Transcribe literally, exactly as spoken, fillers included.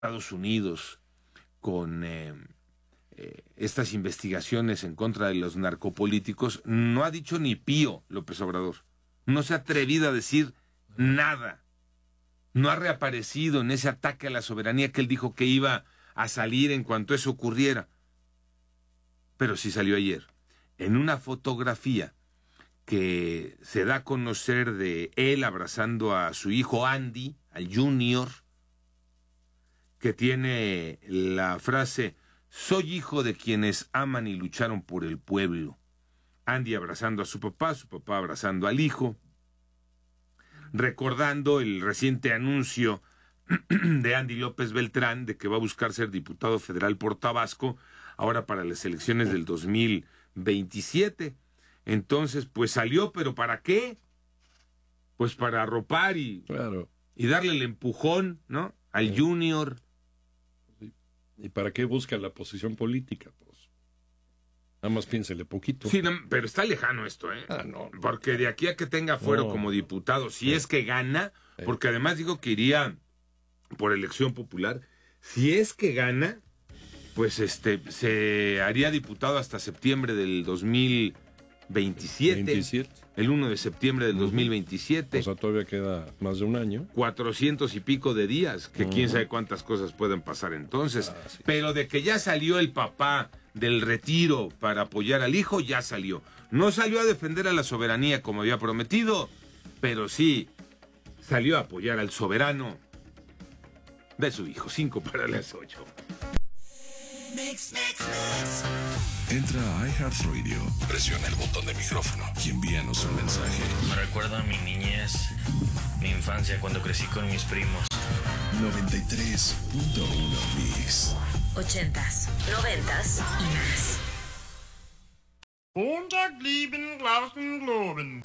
Estados Unidos con eh, eh, estas investigaciones en contra de los narcopolíticos, no ha dicho ni pío López Obrador. No se ha atrevido a decir nada. No ha reaparecido en ese ataque a la soberanía que él dijo que iba a salir en cuanto eso ocurriera. Pero sí salió ayer, en una fotografía que se da a conocer de él abrazando a su hijo Andy, al Junior, que tiene la frase: soy hijo de quienes aman y lucharon por el pueblo. Andy abrazando a su papá, su papá abrazando al hijo, recordando el reciente anuncio de Andy López Beltrán de que va a buscar ser diputado federal por Tabasco, ahora para las elecciones del dos mil veintisiete. Entonces, pues salió, ¿pero para qué? Pues para arropar y, claro. y darle el empujón, ¿no? Al Sí. Junior. ¿Y para qué busca la posición política? Pues nada más piénsele poquito. Sí, no, pero está lejano esto, ¿eh? Ah, no. Porque de aquí a que tenga fuero No. como diputado, si Sí. es que gana, Sí. porque además dijo que iría por elección popular, si es que gana, pues este se haría diputado hasta septiembre del dos mil veintisiete. veintisiete. El uno de septiembre del Uh-huh. dos mil veintisiete. O sea, todavía queda más de un año. Cuatrocientos y pico de días, que Uh-huh. quién sabe cuántas cosas pueden pasar entonces. Ah, sí. Pero de que ya salió el papá del retiro para apoyar al hijo, ya salió. No salió a defender a la soberanía como había prometido, pero sí salió a apoyar al soberano de su hijo. Cinco para las ocho. Mix, mix, mix. Entra a iHeartRadio, presiona el botón de micrófono y envíanos un mensaje. Me recuerda a mi niñez, mi infancia cuando crecí con mis primos. noventa y tres punto uno Mix. Ochentas, noventas y más. Montag lieben, Glauben, Globen.